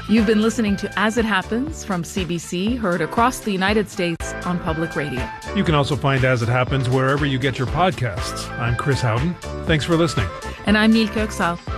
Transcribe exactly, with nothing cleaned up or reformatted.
You've been listening to As It Happens from C B C, heard across the United States on public radio. You can also find As It Happens wherever you get your podcasts. I'm Chris Howden. Thanks for listening. And I'm Nilka Öksal.